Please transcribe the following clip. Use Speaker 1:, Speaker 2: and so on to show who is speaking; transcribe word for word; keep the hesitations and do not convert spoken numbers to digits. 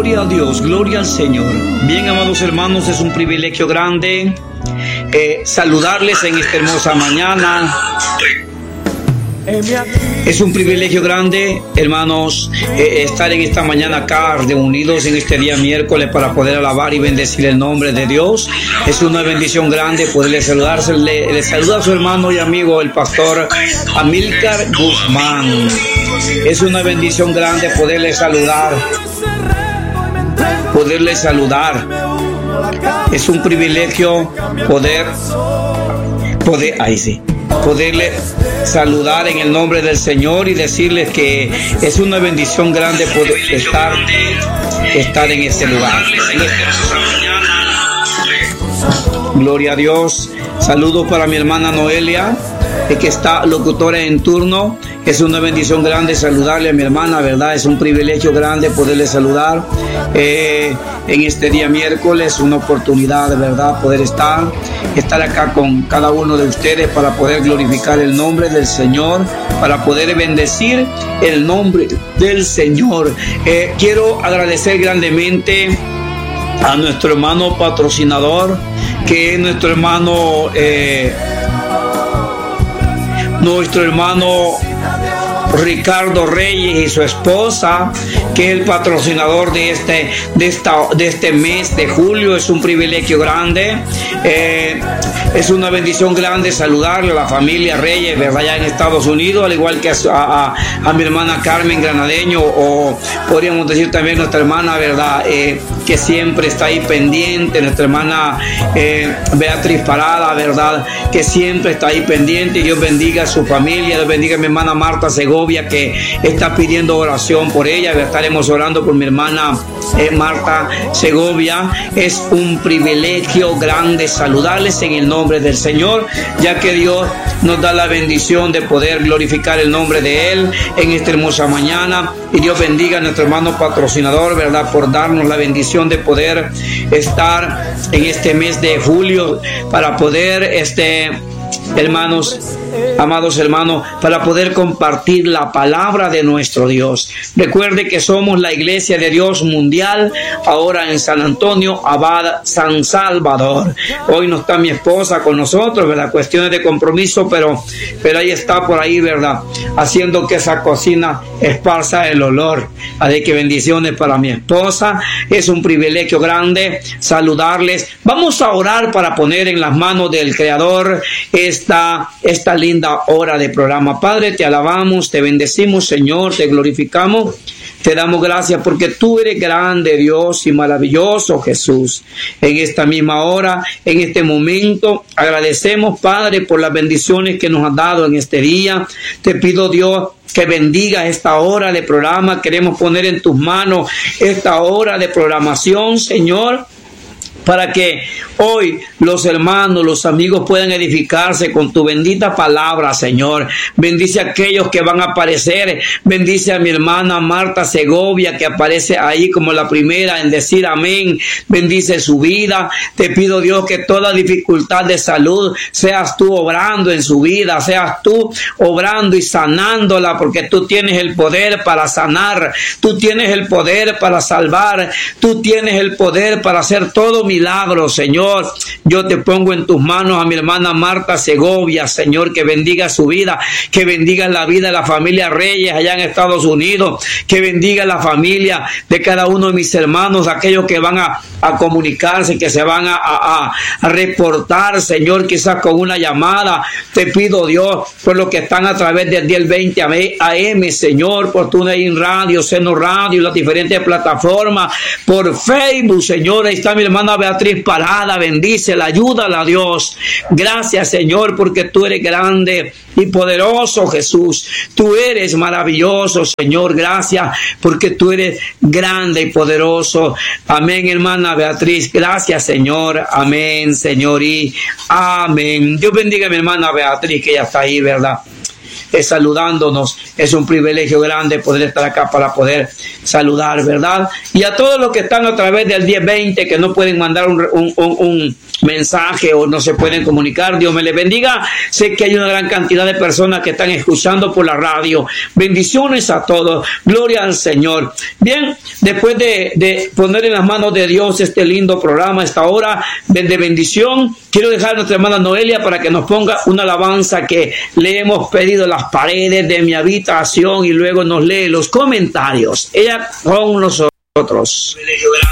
Speaker 1: Gloria a Dios, gloria al Señor. Bien, amados hermanos, es un privilegio grande eh, saludarles en esta hermosa mañana. Es un privilegio grande, hermanos, eh, estar en esta mañana acá reunidos en este día miércoles para poder alabar y bendecir el nombre de Dios. Es una bendición grande poderle saludarse. Le, le saluda a su hermano y amigo, el pastor Amílcar Guzmán. Es una bendición grande poderle saludar. Poderle saludar. Es un privilegio poder, poder, ahí sí. poderle saludar en el nombre del Señor y decirles que es una bendición grande poder estar, estar en este lugar. Gloria a Dios. Saludos para mi hermana Noelia, que está locutora en turno. Es una bendición grande saludarle a mi hermana, ¿verdad? Es un privilegio grande poderle saludar eh, en este día miércoles, una oportunidad de verdad poder estar, estar acá con cada uno de ustedes para poder glorificar el nombre del Señor, para poder bendecir el nombre del Señor. Eh, quiero agradecer grandemente a nuestro hermano patrocinador, que es nuestro hermano, eh, nuestro hermano Ricardo Reyes y su esposa, que es el patrocinador de este, de esta, de este mes de julio. Es un privilegio grande, eh, es una bendición grande saludarle a la familia Reyes, ¿verdad? Allá en Estados Unidos, al igual que a, a, a mi hermana Carmen Granadeño, o podríamos decir también nuestra hermana, ¿verdad? Eh, que siempre está ahí pendiente, nuestra hermana eh, Beatriz Parada, ¿verdad? Que siempre está ahí pendiente. Y Dios bendiga a su familia, Dios bendiga a mi hermana Marta Segovia, que está pidiendo oración por ella. Estaremos orando por mi hermana eh, Marta Segovia. Es un privilegio grande saludarles en el nombre del Señor, ya que Dios nos da la bendición de poder glorificar el nombre de Él en esta hermosa mañana. Y Dios bendiga a nuestro hermano patrocinador, ¿verdad?, por darnos la bendición de poder estar en este mes de julio, para poder, este, hermanos, amados hermanos, para poder compartir la palabra de nuestro Dios. Recuerde que somos la Iglesia de Dios Mundial, ahora en San Antonio Abad, San Salvador. Hoy no está mi esposa con nosotros, ¿verdad? Cuestiones de compromiso, pero, pero ahí está por ahí, ¿verdad?, haciendo que esa cocina esparza el olor. Así que bendiciones para mi esposa. Es un privilegio grande saludarles. Vamos a orar para poner en las manos del Creador esta, esta linda hora de programa. Padre, te alabamos, te bendecimos, Señor, te glorificamos. Te damos gracias porque tú eres grande, Dios, y maravilloso, Jesús. En esta misma hora, en este momento, agradecemos, Padre, por las bendiciones que nos has dado en este día. Te pido, Dios, que bendiga esta hora de programa. Queremos poner en tus manos esta hora de programación, Señor, para que hoy los hermanos, los amigos puedan edificarse con tu bendita palabra, Señor. Bendice a aquellos que van a aparecer. Bendice a mi hermana Marta Segovia, que aparece ahí como la primera en decir amén. Bendice su vida. Te pido, Dios, que toda dificultad de salud seas tú obrando en su vida, seas tú obrando y sanándola, porque tú tienes el poder para sanar, tú tienes el poder para salvar, tú tienes el poder para hacer todo milagro, Señor. Yo te pongo en tus manos a mi hermana Marta Segovia, Señor, que bendiga su vida, que bendiga la vida de la familia Reyes allá en Estados Unidos, que bendiga la familia de cada uno de mis hermanos, aquellos que van a, a comunicarse, que se van a, a, a reportar, Señor, quizás con una llamada. Te pido, Dios, por los que están a través del diez veinte A M, Señor, por TuneIn Radio, Seno Radio, las diferentes plataformas, por Facebook, Señor. Ahí está mi hermana Beatriz Parada, bendícela, ayúdala, Dios. Gracias, Señor, porque tú eres grande y poderoso, Jesús. Tú eres maravilloso, Señor. Gracias, porque tú eres grande y poderoso. Amén, hermana Beatriz. Gracias, Señor. Amén, Señor, y amén. Dios bendiga a mi hermana Beatriz, que ya está ahí, ¿verdad?, Eh, saludándonos. Es un privilegio grande poder estar acá para poder saludar, ¿verdad? Y a todos los que están a través del diez veinte, que no pueden mandar un, un, un, mensaje o no se pueden comunicar. Dios me les bendiga. Sé que hay una gran cantidad de personas que están escuchando por la radio. Bendiciones a todos. Gloria al Señor. Bien, después de, de poner en las manos de Dios este lindo programa, esta hora de bendición, quiero dejar a nuestra hermana Noelia para que nos ponga una alabanza que le hemos pedido en las paredes de mi habitación y luego nos lee los comentarios. Ella con nosotros.